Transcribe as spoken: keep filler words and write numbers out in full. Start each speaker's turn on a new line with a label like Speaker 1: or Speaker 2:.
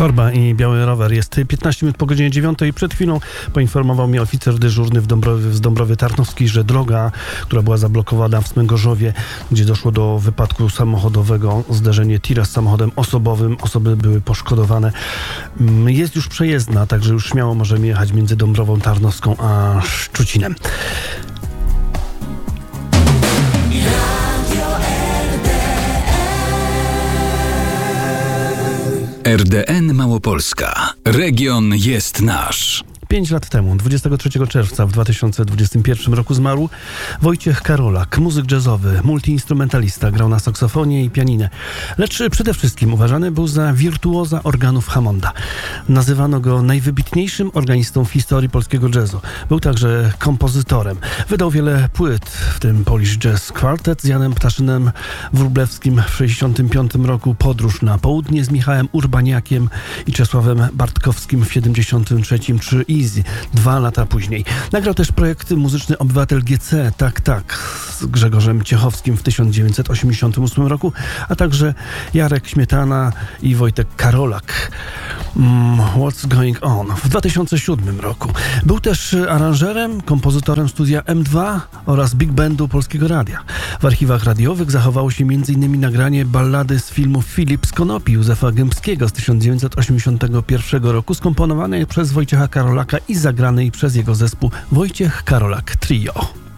Speaker 1: Chorba i Biały Rower. Jest piętnaście minut po godzinie dziewiątej. Przed chwilą poinformował mnie oficer dyżurny w Dąbrowie, z Dąbrowy Tarnowskiej, że droga, która była zablokowana w Smęgorzowie, gdzie doszło do wypadku samochodowego, zderzenie tira z samochodem osobowym, osoby były poszkodowane, jest już przejezdna, także już śmiało możemy jechać między Dąbrową Tarnowską a Szczucinem.
Speaker 2: R D N Małopolska. Region jest nasz.
Speaker 1: Pięć lat temu, dwudziestego trzeciego czerwca w dwa tysiące dwudziestym pierwszym roku zmarł Wojciech Karolak, muzyk jazzowy, multiinstrumentalista, grał na saksofonie i pianinie, lecz przede wszystkim uważany był za wirtuoza organów Hammonda. Nazywano go najwybitniejszym organistą w historii polskiego jazzu. Był także kompozytorem. Wydał wiele płyt, w tym Polish Jazz Quartet z Janem Ptaszynem Wróblewskim w sześćdziesiątym piątym roku, Podróż na południe z Michałem Urbaniakiem i Czesławem Bartkowskim w siedemdziesiątym trzecim czy Easy, dwa lata później. Nagrał też projekt muzyczny Obywatel G C, tak, tak, z Grzegorzem Ciechowskim w tysiąc dziewięćset osiemdziesiątym ósmym roku, a także Jarek Śmietana i Wojtek Karolak. Mm, What's Going On w dwa tysiące siódmym roku. Był też aranżerem, kompozytorem studia M dwa oraz Big Bandu Polskiego Radia. W archiwach radiowych zachowało się między innymi nagranie ballady z filmu Filip z Konopi Józefa Gębskiego z tysiąc dziewięćset osiemdziesiątego pierwszego roku, skomponowanej przez Wojciecha Karolaka i zagranej przez jego zespół Wojciech Karolak Trio.